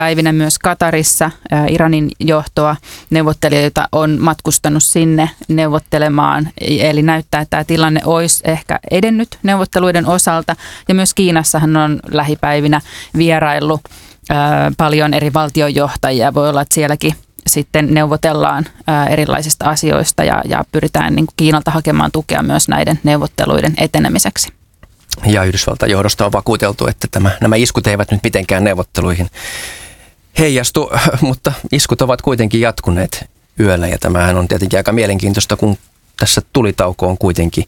päivinä myös Katarissa Iranin johtoa neuvottelijoita on matkustanut sinne neuvottelemaan. Eli näyttää, että tämä tilanne olisi ehkä edennyt neuvotteluiden osalta. Ja myös Kiinassahan on lähipäivinä vieraillut paljon eri valtionjohtajia. Voi olla, että sielläkin sitten neuvotellaan erilaisista asioista ja pyritään niin kuin Kiinalta hakemaan tukea myös näiden neuvotteluiden etenemiseksi. Ja Yhdysvaltain johdosta on vakuuteltu, että nämä iskut eivät nyt mitenkään neuvotteluihin heijastu, mutta iskut ovat kuitenkin jatkuneet yöllä ja tämähän on tietenkin aika mielenkiintoista, kun tässä tulitauko on kuitenkin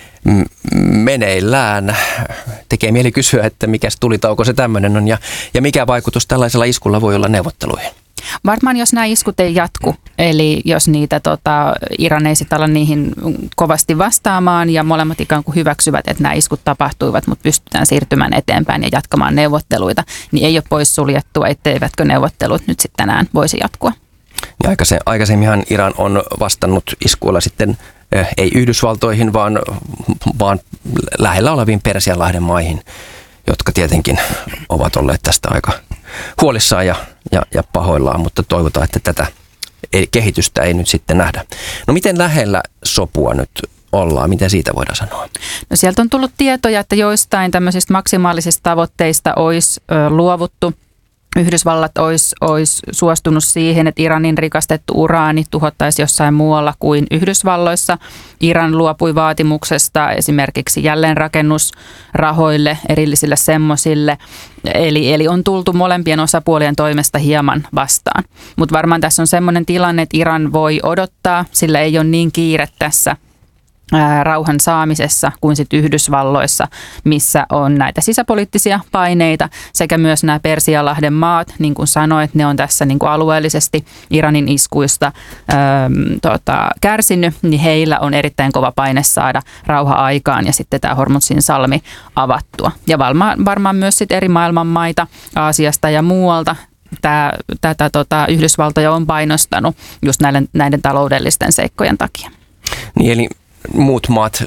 meneillään. Tekee mieli kysyä, että mikä tulitauko se tämmöinen on ja mikä vaikutus tällaisella iskulla voi olla neuvotteluihin. Varmaan jos nämä iskut ei jatku, eli jos niitä Iran ei sitten ala niihin kovasti vastaamaan ja molemmat ikään kuin hyväksyvät, että nämä iskut tapahtuivat, mutta pystytään siirtymään eteenpäin ja jatkamaan neuvotteluita, niin ei ole poissuljettua, etteivätkö neuvottelut nyt sitten tänään voisi jatkua. Ja aikaisemminhan Iran on vastannut iskuilla sitten ei Yhdysvaltoihin, vaan lähellä oleviin Persianlahden maihin, jotka tietenkin ovat olleet tästä aika huolissaan ja pahoillaan, mutta toivotaan, että tätä kehitystä ei nyt sitten nähdä. No miten lähellä sopua nyt ollaan? Miten siitä voidaan sanoa? No sieltä on tullut tietoja, että joistain tämmöisistä maksimaalisista tavoitteista olisi luovuttu. Yhdysvallat olisi suostunut siihen, että Iranin rikastettu uraani tuhottaisi jossain muualla kuin Yhdysvalloissa. Iran luopui vaatimuksesta esimerkiksi jälleenrakennusrahoille, erillisille semmosille. Eli on tultu molempien osapuolien toimesta hieman vastaan. Mutta varmaan tässä on semmoinen tilanne, että Iran voi odottaa, sillä ei ole niin kiire tässä rauhan saamisessa kuin sitten Yhdysvalloissa, missä on näitä sisäpoliittisia paineita sekä myös nämä Persianlahden maat, niin kuin sanoit, ne on tässä niin kuin alueellisesti Iranin iskuista kärsinyt, niin heillä on erittäin kova paine saada rauha aikaan ja sitten tämä Hormuzin salmi avattua. Ja varmaan myös sitten eri maailman maita Aasiasta ja muualta tätä Yhdysvaltoja on painostanut just näiden taloudellisten seikkojen takia. Niin eli muut maat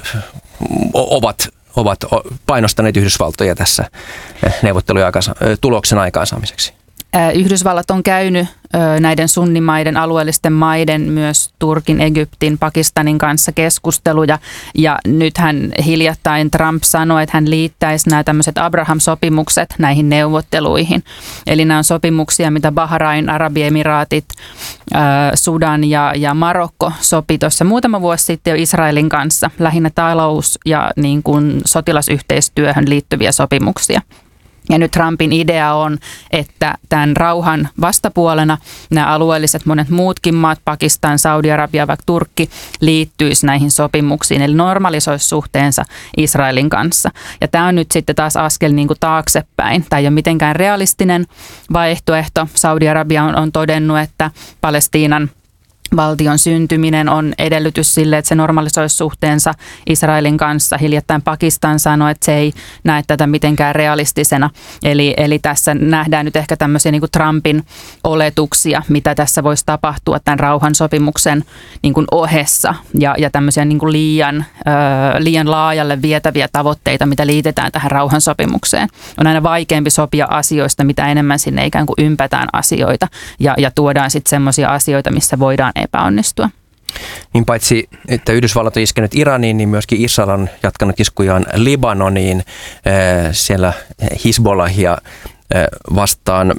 ovat painostaneet Yhdysvaltoja tässä neuvottelujen tuloksen aikaansaamiseksi. Yhdysvallat on käynyt näiden sunnimaiden, alueellisten maiden, myös Turkin, Egyptin, Pakistanin kanssa keskusteluja. Ja nythän hiljattain Trump sanoi, että hän liittäisi nämä tämmöiset Abraham-sopimukset näihin neuvotteluihin. Eli nämä on sopimuksia, mitä Bahrain, Arabiemiraatit, Sudan ja Marokko sopi tuossa muutama vuosi sitten jo Israelin kanssa. Lähinnä talous- ja niin kuin sotilasyhteistyöhön liittyviä sopimuksia. Ja nyt Trumpin idea on, että tämän rauhan vastapuolena nämä alueelliset monet muutkin maat, Pakistan, Saudi-Arabia, vaikka Turkki, liittyisi näihin sopimuksiin, eli normalisoisi suhteensa Israelin kanssa. Ja tämä on nyt sitten taas askel niin kuin taaksepäin. Tämä ei ole mitenkään realistinen vaihtoehto. Saudi-Arabia on todennut, että Palestiinan valtion syntyminen on edellytys sille, että se normalisoisi suhteensa Israelin kanssa. Hiljattain Pakistan sanoi, että se ei näe tätä mitenkään realistisena. Eli tässä nähdään nyt ehkä tämmöisiä niin kuin Trumpin oletuksia, mitä tässä voisi tapahtua tämän rauhansopimuksen niin kuin ohessa ja tämmöisiä niin kuin liian laajalle vietäviä tavoitteita, mitä liitetään tähän rauhansopimukseen. On aina vaikeampi sopia asioista, mitä enemmän sinne ikään kuin ympätään asioita ja tuodaan sitten semmoisia asioita, missä voidaan epäonnistua. Niin paitsi, että Yhdysvallat on iskenyt Iraniin, niin myöskin Israel on jatkanut iskujaan Libanoniin. Siellä Hizbollahia vastaan.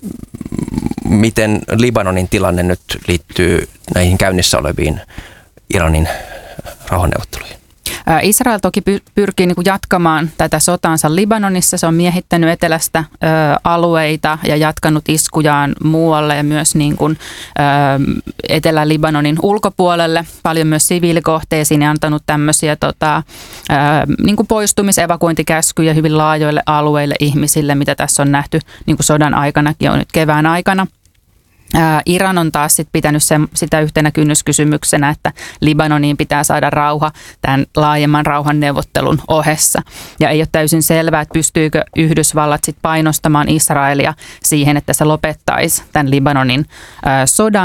Miten Libanonin tilanne nyt liittyy näihin käynnissä oleviin Iranin rauhanneuvotteluihin? Israel toki pyrkii niin kuin jatkamaan tätä sotaansa Libanonissa. Se on miehittänyt etelästä alueita ja jatkanut iskujaan muualle ja myös niin kuin, Etelä-Libanonin ulkopuolelle. Paljon myös siviilikohteisiin ja antanut tämmöisiä niin kuin poistumis-evakuointikäskyjä hyvin laajoille alueille ihmisille, mitä tässä on nähty niin kuin sodan aikanakin jo nyt kevään aikana. Iran on taas sit pitänyt sitä yhtenä kynnyskysymyksenä, että Libanoniin pitää saada rauha tämän laajemman rauhanneuvottelun ohessa. Ja ei ole täysin selvää, että pystyykö Yhdysvallat sit painostamaan Israelia siihen, että se lopettaisi tämän Libanonin sodan.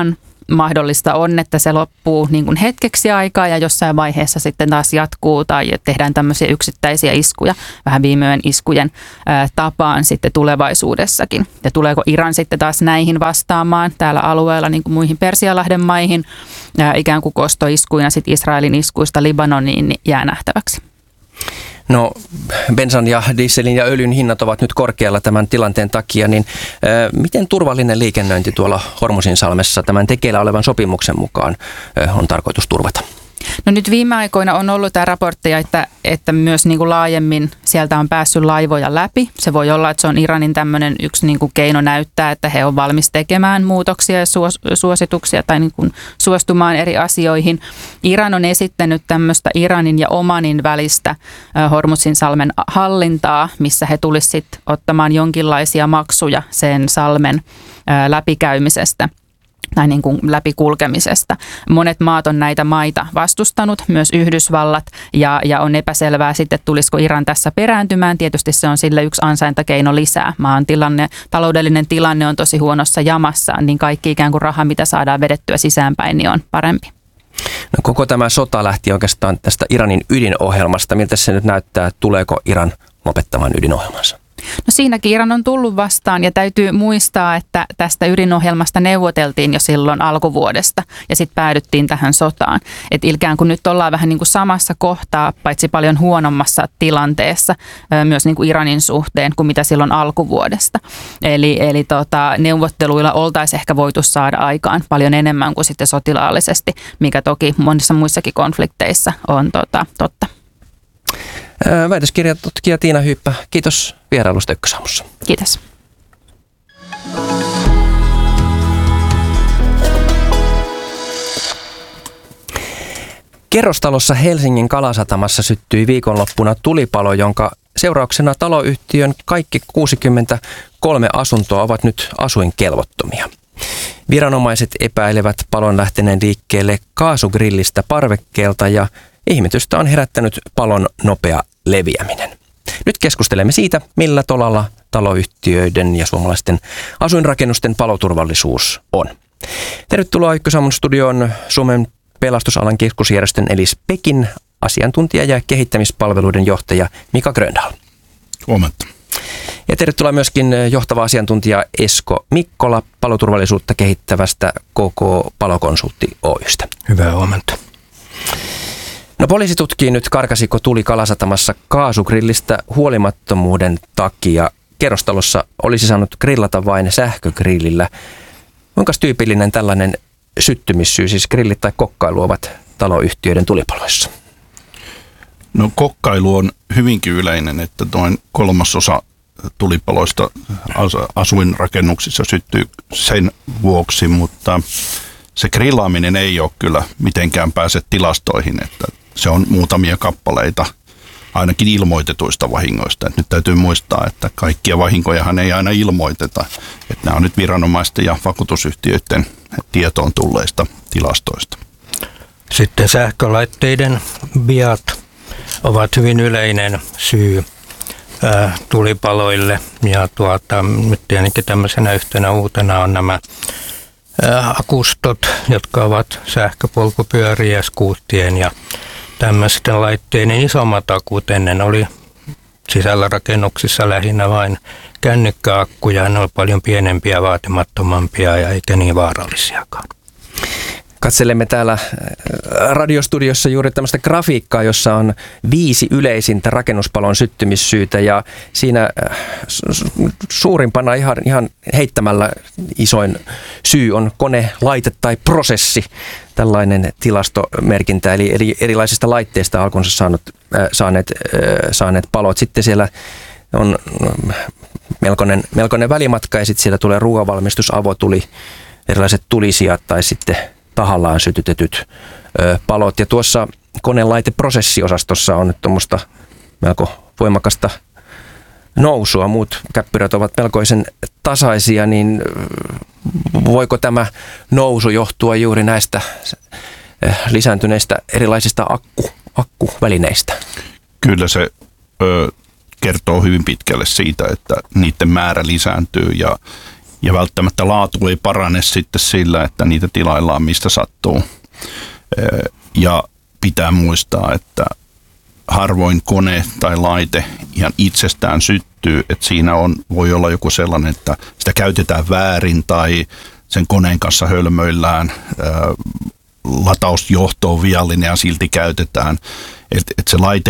mahdollista on, että se loppuu niin kuin hetkeksi aikaa ja jossain vaiheessa sitten taas jatkuu tai tehdään tämmöisiä yksittäisiä iskuja, vähän viime yön iskujen tapaan sitten tulevaisuudessakin. Ja tuleeko Iran sitten taas näihin vastaamaan täällä alueella niin kuin muihin Persianlahden maihin ikään kuin kostoiskuina sitten Israelin iskuista Libanoniin, niin jää nähtäväksi. No, bensan ja dieselin ja öljyn hinnat ovat nyt korkealla tämän tilanteen takia, niin miten turvallinen liikennöinti tuolla Hormuzinsalmessa tämän tekeillä olevan sopimuksen mukaan on tarkoitus turvata? No nyt viime aikoina on ollut tämä raportteja, että myös niin kuin laajemmin sieltä on päässyt laivoja läpi. Se voi olla, että se on Iranin tämmöinen yksi niin kuin keino näyttää, että he on valmis tekemään muutoksia ja suosituksia tai niin kuin suostumaan eri asioihin. Iran on esittänyt tämmöistä Iranin ja Omanin välistä Hormuzinsalmen hallintaa, missä he tulisivat sitten ottamaan jonkinlaisia maksuja sen salmen läpikäymisestä tai niin kuin läpikulkemisesta. Monet maat on näitä maita vastustanut, myös Yhdysvallat, ja on epäselvää sitten, tulisiko Iran tässä perääntymään. Tietysti se on sille yksi ansaintakeino lisää. Maan taloudellinen tilanne on tosi huonossa jamassa, niin kaikki ikään kuin raha, mitä saadaan vedettyä sisäänpäin, niin on parempi. No, koko tämä sota lähti oikeastaan tästä Iranin ydinohjelmasta. Miltä se nyt näyttää? Tuleeko Iran lopettamaan ydinohjelmansa? No siinäkin Iran on tullut vastaan ja täytyy muistaa, että tästä ydinohjelmasta neuvoteltiin jo silloin alkuvuodesta ja sitten päädyttiin tähän sotaan. Että ikään kuin nyt ollaan vähän niin kuin samassa kohtaa, paitsi paljon huonommassa tilanteessa myös niin kuin Iranin suhteen kuin mitä silloin alkuvuodesta. Eli neuvotteluilla oltaisiin ehkä voitu saada aikaan paljon enemmän kuin sitten sotilaallisesti, mikä toki monissa muissakin konflikteissa on totta. Väitöskirjatutkija Tiina Hyyppä, kiitos vierailusta Ykkösaamussa. Kiitos. Kerrostalossa Helsingin Kalasatamassa syttyi viikonloppuna tulipalo, jonka seurauksena taloyhtiön kaikki 63 asuntoa ovat nyt asuinkelvottomia. Viranomaiset epäilevät palon lähteneen liikkeelle kaasugrillistä parvekkeelta ja ihmetystä on herättänyt palon nopea leviäminen. Nyt keskustelemme siitä, millä tolalla taloyhtiöiden ja suomalaisten asuinrakennusten paloturvallisuus on. Tervetuloa Ykkösaamun studioon Suomen pelastusalan keskusjärjestön eli SPEKin asiantuntija- ja kehittämispalveluiden johtaja Mika Gröndahl. Huomenta. Ja tervetuloa myöskin johtava asiantuntija Esko Mikkola paloturvallisuutta kehittävästä KK Palokonsultti Oy:stä. Hyvää huomenta. No, poliisi tutkii nyt, karkasiko tuli Kalasatamassa kaasugrillistä huolimattomuuden takia. Kerrostalossa olisi saanut grillata vain sähkögrillillä. Kuinka tyypillinen tällainen syttymissyy, siis grillit tai kokkailu, ovat taloyhtiöiden tulipaloissa? No, kokkailu on hyvinkin yleinen, että noin 1/3 tulipaloista asuinrakennuksissa syttyy sen vuoksi, mutta se grillaaminen ei ole kyllä mitenkään pääse tilastoihin, että se on muutamia kappaleita ainakin ilmoitetuista vahingoista. Nyt täytyy muistaa, että kaikkia vahinkojahan ei aina ilmoiteta, että nämä on nyt viranomaisten ja vakuutusyhtiöiden tietoon tulleista tilastoista. Sitten sähkölaitteiden viat ovat hyvin yleinen syy tulipaloille ja nyt tietenkin tämmöisenä yhtenä uutena on nämä akustot, jotka ovat sähköpolkupyöriä, skuuttien ja tämmöisten laitteiden isommat akut ennen oli sisällä rakennuksissa lähinnä vain kännykkäakkuja, ne oli paljon pienempiä, vaatimattomampia ja eikä niin vaarallisiakaan. Katselemme täällä radiostudiossa juuri tämmöistä grafiikkaa, jossa on 5 yleisintä rakennuspalon syttymissyytä ja siinä suurimpana ihan heittämällä isoin syy on kone, laite tai prosessi, tällainen tilastomerkintä, eli erilaisista laitteista alkunsa saaneet palot. Sitten siellä on melkoinen välimatka ja sitten siellä tulee ruoanvalmistus, avotuli, erilaiset tulisijat tai sitten tahallaan sytytetyt palot. Ja tuossa konelaiteprosessiosastossa on nyt tuommoista melko voimakasta nousua. Muut käppyrät ovat melkoisen tasaisia, niin voiko tämä nousu johtua juuri näistä lisääntyneistä erilaisista akkuvälineistä? Kyllä se kertoo hyvin pitkälle siitä, että niiden määrä lisääntyy Ja välttämättä laatu ei parane sitten sillä, että niitä tilaillaan mistä sattuu. Ja pitää muistaa, että harvoin kone tai laite ihan itsestään syttyy, että siinä voi olla joku sellainen, että sitä käytetään väärin tai sen koneen kanssa hölmöillään, latausjohto on viallinen ja silti käytetään. Että se laite